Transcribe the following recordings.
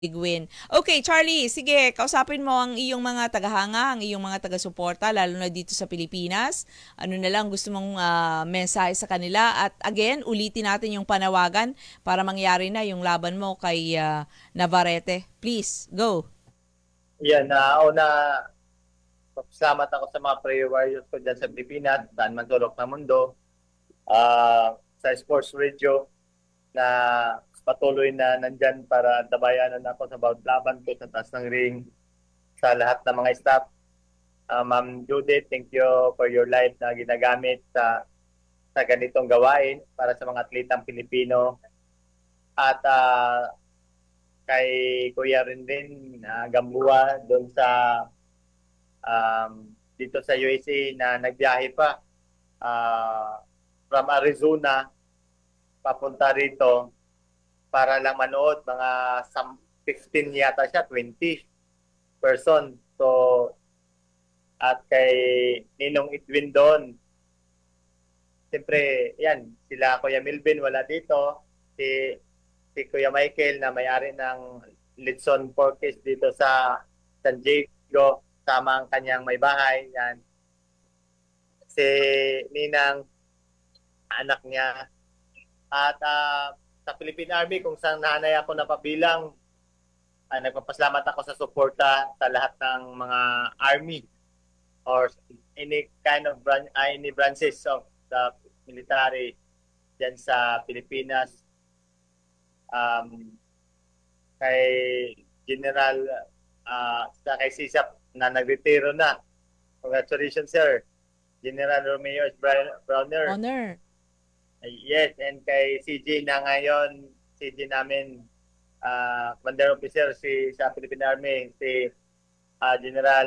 big win. Okay, Charlie, sige, kausapin mo ang iyong mga tagahanga, ang iyong mga taga-suporta, lalo na dito sa Pilipinas. Ano na lang gusto mong mensahe sa kanila? At again, ulitin natin yung panawagan para mangyari na yung laban mo kay Navarrete. Please, go. Yan, una, salamat ako sa mga prayer warriors ko dyan sa Pilipinas, saan man sulok ng mundo, sa Sports Radio, na patuloy na nandyan para tabayanan ako sa bawat laban ko sa taas ng ring, sa lahat ng mga staff. Ma'am Judith, thank you for your life na ginagamit sa ganitong gawain para sa mga atletang Pilipino. At kay Kuya rin Gambua doon sa dito sa USA na nagbiyahe pa from Arizona papunta rito para lang manood, mga 15 yata siya, 20 person. So, at kay Ninong Edwin doon, siyempre, yan, sila Kuya Milvin wala dito, si Kuya Michael na may-ari ng Litson Porkis dito sa San Diego, sama ang kanyang may bahay, yan. Si Ninang, anak niya, at sa Philippine Army, kung saan nanay ako napabilang, nagpapasalamat ako sa suporta sa lahat ng mga Army or any kind of any branches of the military dyan sa Pilipinas. Kay General, kay CISAP na nagretiro na. Congratulations, sir. General Romeo S. Browner. Honor. Yes, and kay CJ na ngayon, CJ namin, Commander Officer sa Philippine Army, si General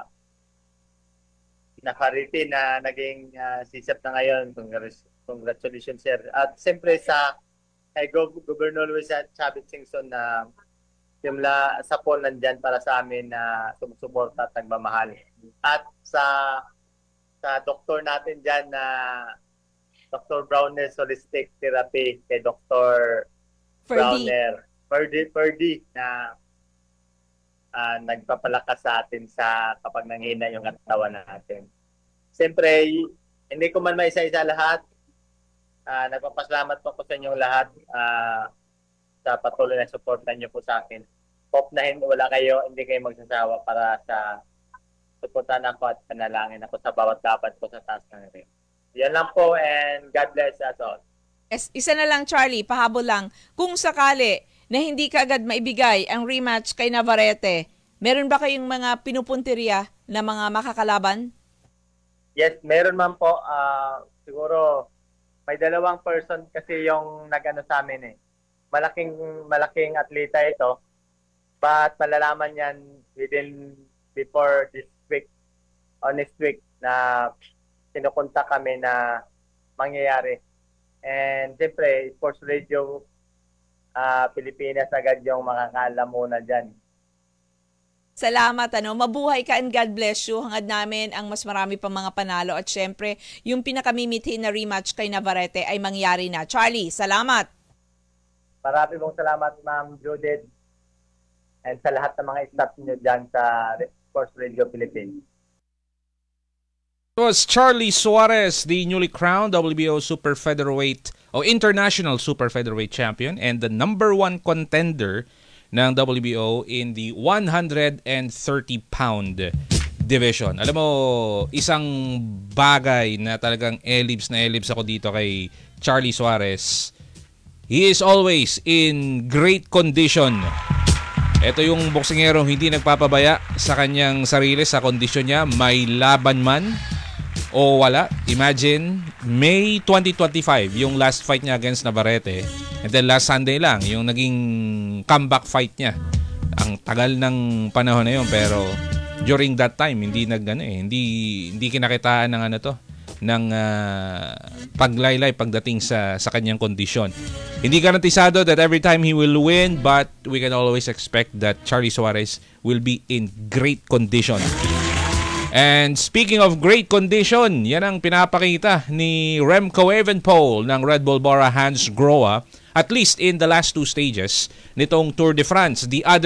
Nafariti na naging CSAP na ngayon. Congratulations, sir. At siyempre kay Governor Luis Chavez Singson na simula sa Paul nandyan para sa amin na sumusuporta at nagmamahal. At sa doktor natin dyan na Dr. Browner Holistic Therapy, kay Dr. Browner Ferdy na nagpapalakas sa atin kapag nanghina yung katawan natin. Siyempre, hindi ko man maisa-isa lahat. Nagpapasalamat po ko sa inyong lahat sa patuloy na suporta niyo po sa akin. Hope na wala kayo, hindi kayo magsasawa para sa suportahan ako at panalangin ako sa bawat laban ko sa taas ng rin. Yan lang po, and God bless us all. Yes, isa na lang, Charlie, pahabol lang. Kung sakali na hindi ka agad maibigay ang rematch kay Navarrete, meron ba kayong mga pinupuntirya na mga makakalaban? Yes, meron man po. Siguro may dalawang person kasi yung nag-ano sa amin eh. Malaking atleta ito. But malalaman yan before this week, or next week, na sinukunta kami na mangyayari. And siyempre, Sports Radio Pilipinas agad yung makakaalam muna dyan. Salamat, mabuhay ka and God bless you. Hangad namin ang mas marami pang mga panalo at syempre, yung pinakamimithi na rematch kay Navarrete ay mangyari na. Charlie, salamat! Marami pong salamat, Ma'am Judith, and sa lahat ng mga staff niyo dyan sa Sports Radio Philippines. It was Charlie Suarez, the newly crowned WBO Super Featherweight o International Super Featherweight Champion and the number 1 contender ng WBO in the 130-pound division. Alam mo, isang bagay na talagang elibs ako dito kay Charlie Suarez. He is always in great condition. Ito yung boksingero hindi nagpapabaya sa kanyang sarili, sa kondisyon niya, may laban man o wala. Imagine, May 2025, yung last fight niya against Navarrete. And then last Sunday lang, yung naging comeback fight niya. Ang tagal ng panahon na yun, pero during that time, hindi kinakitaan ng ng paglaylay pagdating sa kanyang kondisyon. Hindi garantisado that every time he will win, but we can always expect that Charlie Suarez will be in great condition And speaking of great condition, yan ang pinapakita ni Remco Evenepoel ng Red Bull Bora Hans Grohe, at least in the last 2 stages nitong Tour de France. The other